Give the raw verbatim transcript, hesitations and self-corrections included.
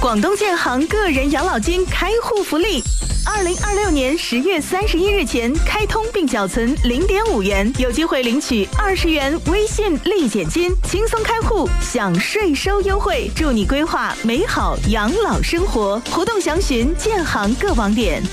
广东建行个人养老金开户福利，二零二六年十月三十一日前开通并缴存零点五元，有机会领取二十元微信立减金，轻松开户享税收优惠，祝你规划美好养老生活。活动详询建行各网点。